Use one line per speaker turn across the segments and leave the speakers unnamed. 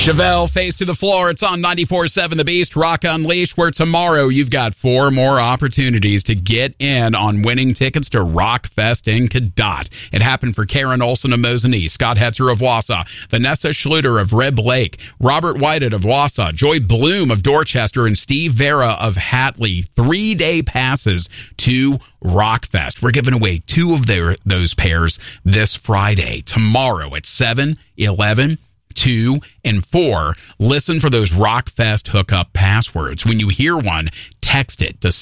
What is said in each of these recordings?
Chevelle, Face to the Floor. It's on 94.7 The Beast, Rock Unleashed, where tomorrow you've got 4 more opportunities to get in on winning tickets to Rockfest in Cadott. It happened for Karen Olson of Mosinee, Scott Hetzer of Wausau, Vanessa Schluter of Rib Lake, Robert Whited of Wausau, Joy Bloom of Dorchester, and Steve Vera of Hatley. 3-day passes to Rockfest. We're giving away 2 of those pairs this Friday. Tomorrow at 7, 11, 2, and 4. Listen for those Rockfest hookup passwords. When you hear one, text it to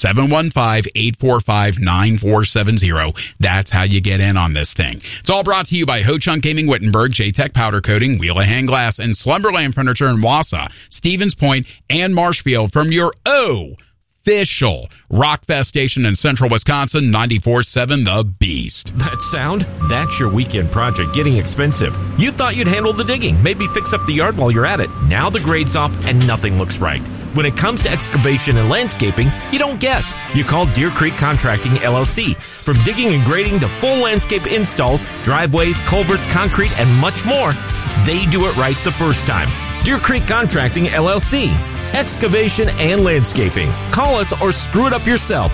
715-845-9470. That's how you get in on this thing. It's all brought to you by Ho-Chunk Gaming Wittenberg, J-Tech Powder Coating, Wheel-of-Hand Glass, and Slumberland Furniture in Wausau, Stevens Point, and Marshfield from your official Rockfest station in central Wisconsin, 94.7 The Beast.
That sound? That's your weekend project getting expensive. You thought you'd handle the digging, maybe fix up the yard while you're at it. Now the grade's off and nothing looks right. When it comes to excavation and landscaping, you don't guess. You call Deer Creek Contracting, LLC. From digging and grading to full landscape installs, driveways, culverts, concrete, and much more, they do it right the first time. Deer Creek Contracting, LLC. Excavation and landscaping. Call us or screw it up yourself.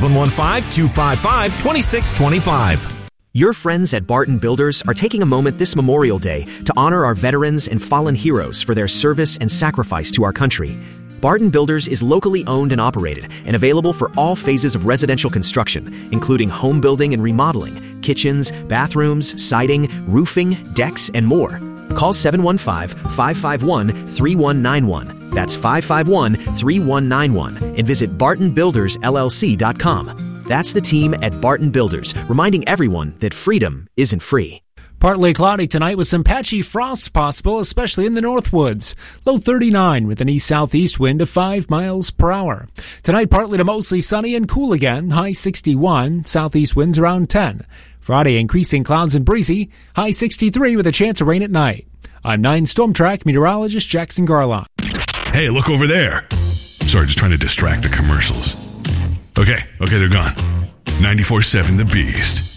715-255-2625.
Your friends at Barton Builders are taking a moment this Memorial Day to honor our veterans and fallen heroes for their service and sacrifice to our country. Barton Builders is locally owned and operated and available for all phases of residential construction, including home building and remodeling, kitchens, bathrooms, siding, roofing, decks, and more. Call 715-551-3191. That's 551-3191. And visit BartonBuildersLLC.com. That's the team at Barton Builders, reminding everyone that freedom isn't free.
Partly cloudy tonight with some patchy frost possible, especially in the Northwoods. Low 39 with an east-southeast wind of 5 miles per hour. Tonight, partly to mostly sunny and cool again. High 61, southeast winds around 10. Friday, increasing clouds and breezy. High 63 with a chance of rain at night. I'm 9 Storm Track meteorologist Jackson Garlock.
Hey, look over there. Sorry, just trying to distract the commercials. Okay, they're gone. 94.7 The Beast.